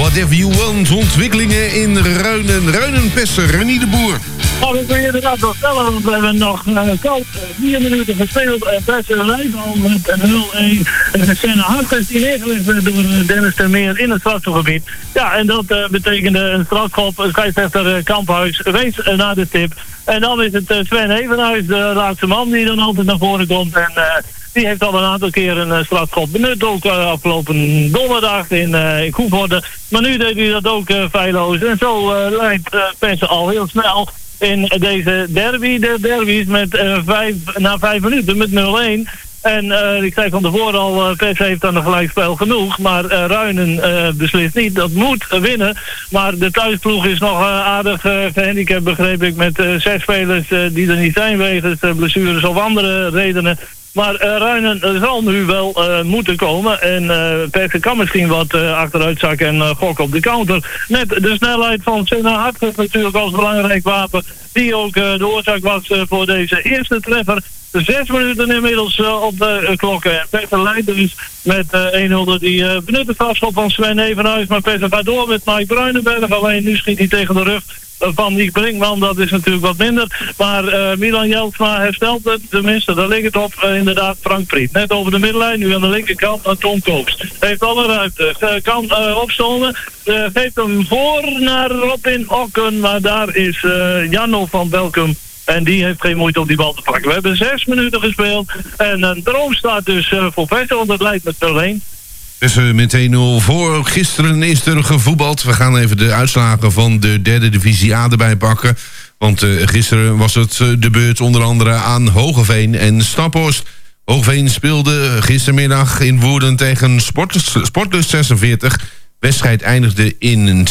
What have you want? Ontwikkelingen in Ruinen. Ruinen-Pesser, René de Boer. Nou, ik wil je inderdaad wel stellen, want we hebben nog koud 4 minuten gespeeld. En Pesser leidt al met 0-1. En Senna Hartens die neergelegd werd door Dennis Termeer in het strafschopgebied. Ja, en dat betekende een strafschop. Scheidsrechter Kamphuis wees naar de tip. En dan is het Sven Evenhuis, de laatste man, die dan altijd naar voren komt. En die heeft al een aantal keer een strafschop benut. Ook afgelopen donderdag in Koevoorde. Maar nu deed hij dat ook feilloos. En zo leidt Pesser al heel snel in deze derby. De derby is na 5 minuten met 0-1. En ik zei van tevoren al, Pesser heeft dan een gelijkspel genoeg. Maar Ruinen beslist niet. Dat moet winnen. Maar de thuisploeg is nog aardig gehandicapt, begreep ik. Met 6 spelers die er niet zijn wegens blessures of andere redenen. Maar Ruinen zal nu wel moeten komen. En Pesser kan misschien wat achteruit zakken en gokken op de counter. Met de snelheid van Senna Hartens natuurlijk als belangrijk wapen. Die ook de oorzaak was voor deze eerste treffer. 6 minuten inmiddels op de klokken. En Pesser leidt dus met 1-0 door die benutte strafschop van Sven Evenhuis. Maar Pesser gaat door met Mike Bruinenberg. Alleen nu schiet hij tegen de rug van Nick Brinkman. Dat is natuurlijk wat minder. Maar Milan Jeltsma herstelt het. Tenminste, daar ligt het op. Inderdaad, Frank Priet. Net over de middenlijn. Nu aan de linkerkant naar Tom Koops. Heeft alle ruimte. Kan opstomen. Geeft hem voor naar Robin Okken. Maar daar is Janno van Belkum. En die heeft geen moeite om die bal te pakken. We hebben 6 minuten gespeeld. En een droom staat dus voor Pesser, want het leidt met 0-1. Dus met 1-0 voor. Gisteren is er gevoetbald. We gaan even de uitslagen van de 3e divisie A erbij pakken. Want gisteren was het de beurt onder andere aan Hogeveen en Staphorst. Hogeveen speelde gistermiddag in Woerden tegen Sportlust 46. Wedstrijd eindigde in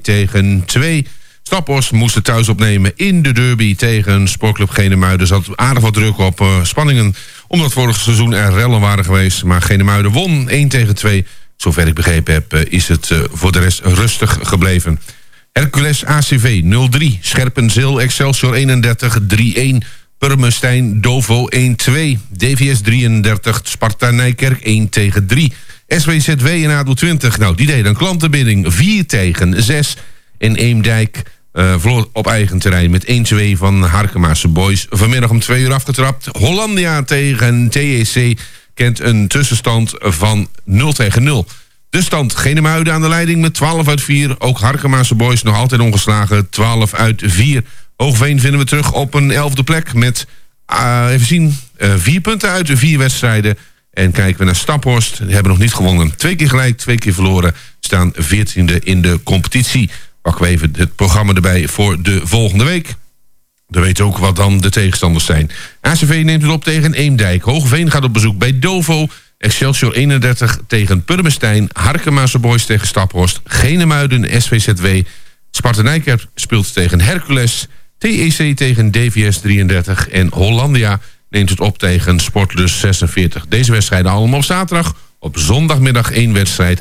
2-2. Staphorst moest het thuis opnemen in de derby tegen Sportclub Genemuiden. Zat aardig wat druk op spanningen, omdat vorig seizoen er rellen waren geweest. Maar Genemuiden won 1-2. Zover ik begrepen heb is het voor de rest rustig gebleven. Hercules ACV 0-3. Scherpenzeel Excelsior 31 3-1. Purmerstein Dovo 1-2. DVS 33. Sparta Nijkerk 1-3. SWZW en ADO 20. Nou, die deden een klantenbidding 4-6. En Eemdijk verloor op eigen terrein met 1-2 van Harkemaanse Boys. Vanmiddag om 2 uur afgetrapt. Hollandia tegen TEC kent een tussenstand van 0-0. De stand Genemuiden aan de leiding met 12-4. Ook Harkemaanse Boys nog altijd ongeslagen 12-4. Hoogveen vinden we terug op een 11e plek met, 4 punten uit de 4 wedstrijden. En kijken we naar Staphorst. Die hebben nog niet gewonnen. 2 keer gelijk, 2 keer verloren. Staan 14e in de competitie. Pakken we even het programma erbij voor de volgende week. Dan weten we ook wat dan de tegenstanders zijn. ACV neemt het op tegen Eemdijk. Hogeveen gaat op bezoek bij Dovo. Excelsior 31 tegen Purmerstein. Harkemaanse Boys tegen Staphorst. Genemuiden, SVZW. Sparta Nijkerk speelt tegen Hercules. TEC tegen DVS 33. En Hollandia neemt het op tegen Sportlust 46. Deze wedstrijden allemaal op zaterdag. Op zondagmiddag 1 wedstrijd.